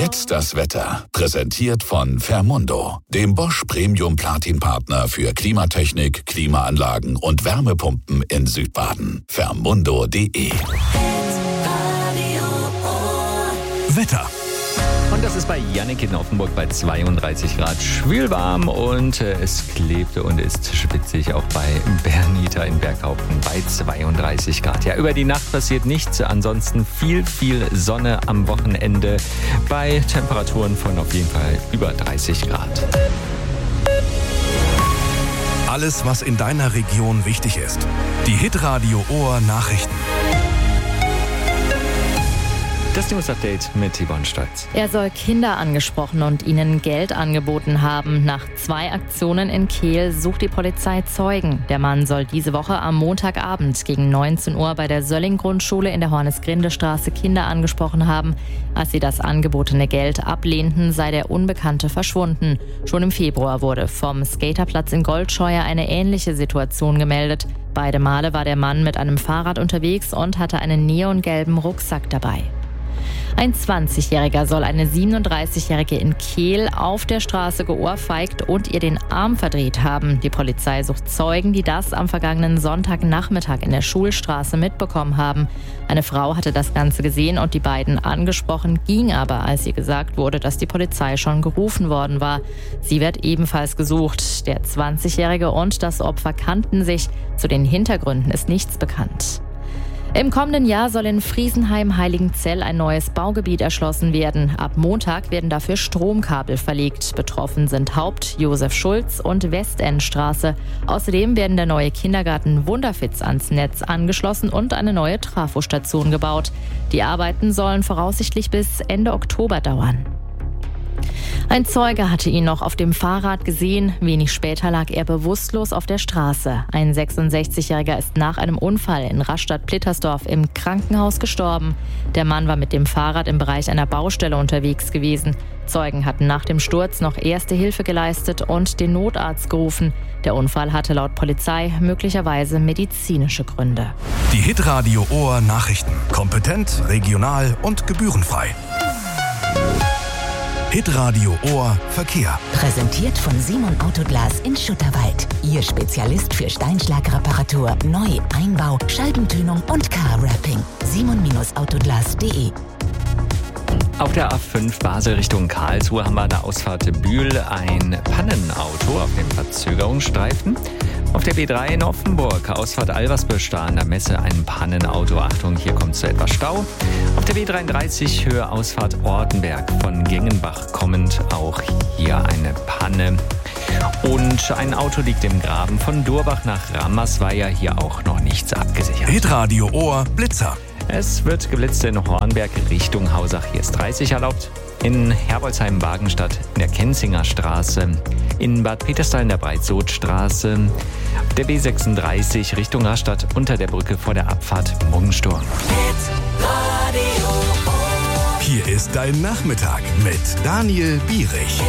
Jetzt das Wetter. Präsentiert von Fermundo, dem Bosch Premium Platin Partner für Klimatechnik, Klimaanlagen und Wärmepumpen in Südbaden. Fermundo.de. Wetter. Und das ist bei Jannik in Offenburg bei 32 Grad schwülwarm und es klebte und ist spitzig auch bei Bernita in Berghaupten bei 32 Grad. Ja, über die Nacht passiert nichts, ansonsten viel Sonne am Wochenende bei Temperaturen von auf jeden Fall über 30 Grad. Alles, was in deiner Region wichtig ist. Die Hitradio Ohr Nachrichten. Das News-Update mit Yvonne Stolz. Er soll Kinder angesprochen und ihnen Geld angeboten haben. Nach 2 Aktionen in Kehl sucht die Polizei Zeugen. Der Mann soll diese Woche am Montagabend gegen 19 Uhr bei der Sölling-Grundschule in der Hornes-Grinde-Straße Kinder angesprochen haben. Als sie das angebotene Geld ablehnten, sei der Unbekannte verschwunden. Schon im Februar wurde vom Skaterplatz in Goldscheuer eine ähnliche Situation gemeldet. Beide Male war der Mann mit einem Fahrrad unterwegs und hatte einen neongelben Rucksack dabei. Ein 20-Jähriger soll eine 37-Jährige in Kehl auf der Straße geohrfeigt und ihr den Arm verdreht haben. Die Polizei sucht Zeugen, die das am vergangenen Sonntagnachmittag in der Schulstraße mitbekommen haben. Eine Frau hatte das Ganze gesehen und die beiden angesprochen, ging aber, als ihr gesagt wurde, dass die Polizei schon gerufen worden war. Sie wird ebenfalls gesucht. Der 20-Jährige und das Opfer kannten sich. Zu den Hintergründen ist nichts bekannt. Im kommenden Jahr soll in Friesenheim-Heiligenzell ein neues Baugebiet erschlossen werden. Ab Montag werden dafür Stromkabel verlegt. Betroffen sind Haupt-Josef-Schulz- und Westendstraße. Außerdem werden der neue Kindergarten Wunderfitz ans Netz angeschlossen und eine neue Trafostation gebaut. Die Arbeiten sollen voraussichtlich bis Ende Oktober dauern. Ein Zeuge hatte ihn noch auf dem Fahrrad gesehen. Wenig später lag er bewusstlos auf der Straße. Ein 66-Jähriger ist nach einem Unfall in Rastatt-Plittersdorf im Krankenhaus gestorben. Der Mann war mit dem Fahrrad im Bereich einer Baustelle unterwegs gewesen. Zeugen hatten nach dem Sturz noch erste Hilfe geleistet und den Notarzt gerufen. Der Unfall hatte laut Polizei möglicherweise medizinische Gründe. Die Hitradio Ohr Nachrichten. Kompetent, regional und gebührenfrei. Hitradio Ohr Verkehr. Präsentiert von Simon Autoglas in Schutterwald. Ihr Spezialist für Steinschlagreparatur, Neu-, Einbau, Scheibentönung und Car-Wrapping. simon-autoglas.de. Auf der A5 Basel Richtung Karlsruhe haben wir an der Ausfahrt Bühl ein Pannenauto auf dem Verzögerungsstreifen. Auf der B3 in Offenburg, Ausfahrt Alversbüsch, da an der Messe ein Pannenauto. Achtung, hier kommt es zu etwas Stau. Auf der B33 Höhe Ausfahrt Ortenberg von Gengenbach kommend auch hier eine Panne. Und ein Auto liegt im Graben von Durbach nach Rammersweier, hier auch noch nichts abgesichert. Hitradio Ohr Blitzer. Es wird geblitzt in Hornberg Richtung Hausach. Hier ist 30 erlaubt. In Herbolzheim-Wagenstadt in der Kenzinger Straße. In Bad Peterstal in der Breitsootstraße. Der B36 Richtung Rastatt unter der Brücke vor der Abfahrt Muggensturm. Hier ist dein Nachmittag mit Daniel Bierich.